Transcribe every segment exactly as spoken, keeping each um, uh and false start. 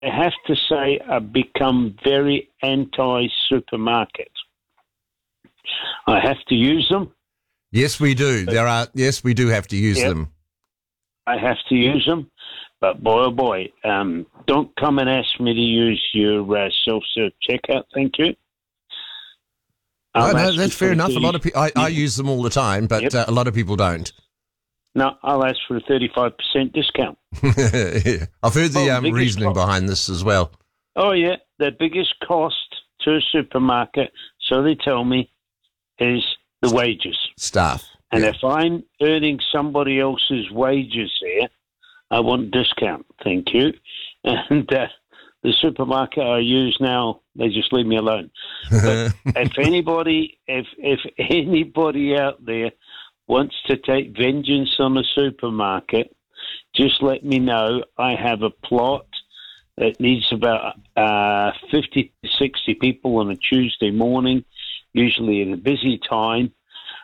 I have to say I've become very anti-supermarket. I have to use them. Yes, we do. There are. Yes, we do have to use Yep. them. I have to use them. But boy, oh boy, um, don't come and ask me to use your uh, self-serve checkout. Thank you. No, I'll no, ask that's you fair for enough. A thirty lot of people, I, I use them all the time, but Yep. uh, a lot of people don't. No, I'll ask for a thirty-five percent discount. Yeah. I've heard the Oh, um, biggest reasoning cost. behind this as well. Oh, yeah. The biggest cost to a supermarket, so they tell me, is the wages. Staff. And yeah. if I'm earning somebody else's wages there, I want discount. Thank you. And uh, the supermarket I use now, they just leave me alone. But if anybody, if if anybody out there wants to take vengeance on a supermarket, just let me know. I have a plot. It needs about uh, fifty to sixty people on a Tuesday morning, usually at a busy time,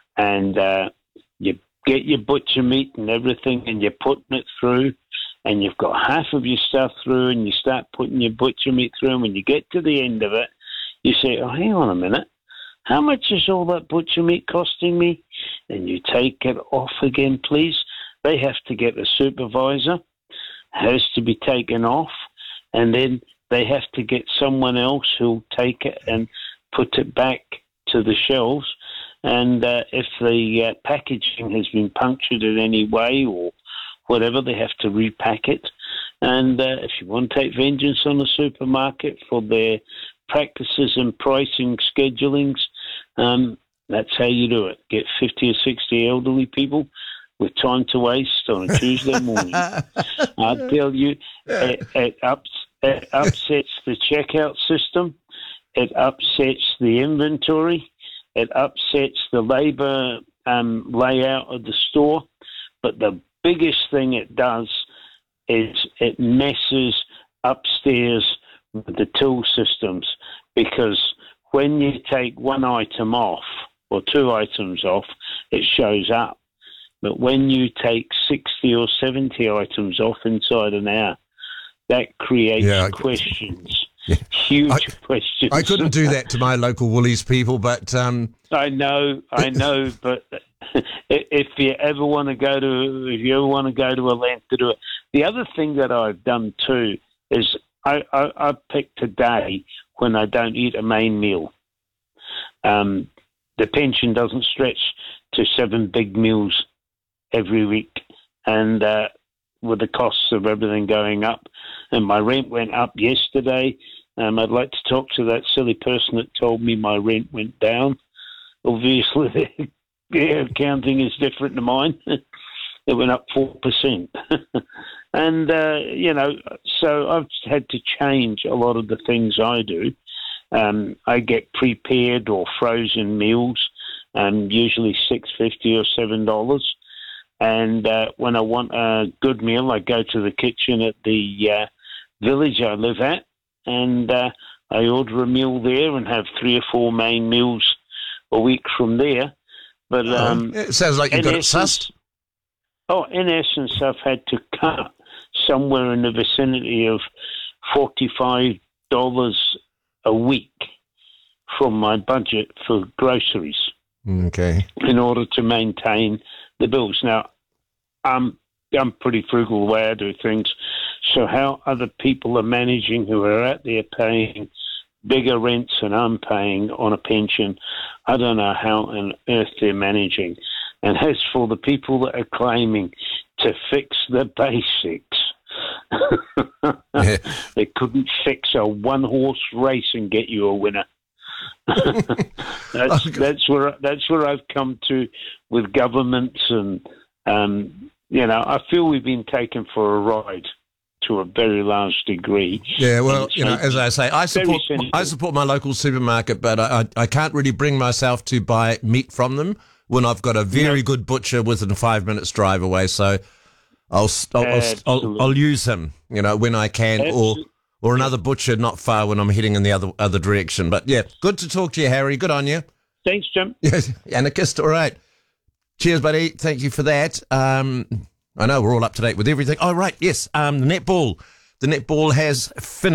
and uh, you get your butcher meat and everything, and you're putting it through, and you've got half of your stuff through, and you start putting your butcher meat through, and when you get to the end of it, you say, oh, hang on a minute, how much is all that butcher meat costing me? And you take it off again, please. They have to get a supervisor, has to be taken off, and then they have to get someone else who'll take it and put it back to the shelves. And uh, if the uh, packaging has been punctured in any way or whatever, they have to repack it. And uh, if you want to take vengeance on the supermarket for their practices and pricing schedulings, um, that's how you do it. Get fifty or sixty elderly people with time to waste on a Tuesday morning. I tell you, it, it, ups, it upsets the checkout system. It upsets the inventory. It upsets the labour um, layout of the store. But the biggest thing it does is it messes upstairs with the tool systems, because when you take one item off or two items off, it shows up. But when you take sixty or seventy items off inside an hour, that creates Yeah, I- questions. Yeah. Huge I- questions. I couldn't do that to my local Woolies people, but um, I know, I know, but if you ever want to go to, if you ever want to go to a land to do it, the other thing that I've done too is I, I, I picked a day when I don't eat a main meal. Um, the pension doesn't stretch to seven big meals every week, and uh, with the costs of everything going up, and my rent went up yesterday. Um, I'd like to talk to that silly person that told me my rent went down. Obviously, their accounting is different to mine. It went up four percent. And, uh, you know, so I've had to change a lot of the things I do. Um, I get prepared or frozen meals, um, usually six dollars fifty or seven dollars. And uh, when I want a good meal, I go to the kitchen at the uh, village I live at, and uh, I order a meal there and have three or four main meals a week from there. But um, it sounds like you've got it essence- sussed. Oh, in essence, I've had to cut somewhere in the vicinity of forty-five dollars a week from my budget for groceries Okay. in order to maintain the bills. Now, I'm, I'm pretty frugal the way I do things, so how other people are managing who are out there paying bigger rents than I'm paying on a pension, I don't know how on earth they're managing. And as for the people that are claiming to fix the basics, Yeah. they couldn't fix a one-horse race and get you a winner. that's that's where that's where I've come to with governments, and um, you know, I feel we've been taken for a ride to a very large degree. Yeah, well, And you know, so- as I say, I support cynical. I support my local supermarket, but I, I I can't really bring myself to buy meat from them when I've got a very No. good butcher within five minutes drive away. So I'll I'll, I'll, I'll, Absolutely. I'll use him, you know, when I can, or Absol- or another butcher not far when I'm heading in the other other direction. But yeah, good to talk to you, Harry. Good on you. Thanks, Jim. Yes, anarchist. All right. Cheers, buddy. Thank you for that. Um, I know we're all up to date with everything. Oh, right. Yes. Um, the netball. the netball has finished.